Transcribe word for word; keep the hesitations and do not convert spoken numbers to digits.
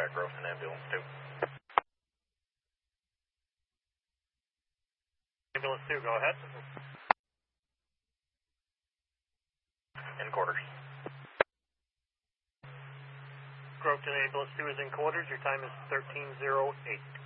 uh, Groveton Ambulance two. Ambulance two, go ahead. In quarters. Groveton Ambulance two is in quarters. Your time is thirteen oh eight.